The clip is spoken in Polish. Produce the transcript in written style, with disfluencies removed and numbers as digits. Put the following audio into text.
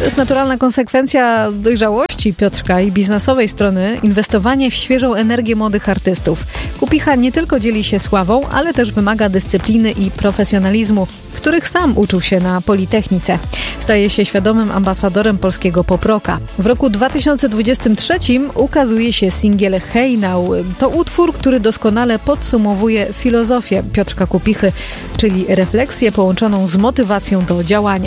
To jest naturalna konsekwencja dojrzałości Piotrka i biznesowej strony inwestowanie w świeżą energię młodych artystów. Kupicha nie tylko dzieli się sławą, ale też wymaga dyscypliny i profesjonalizmu, których sam uczył się na Politechnice. Staje się świadomym ambasadorem polskiego pop-rocka. W roku 2023 ukazuje się singiel Hey Now. To utwór, który doskonale podsumowuje filozofię Piotrka Kupichy, czyli refleksję połączoną z motywacją do działania.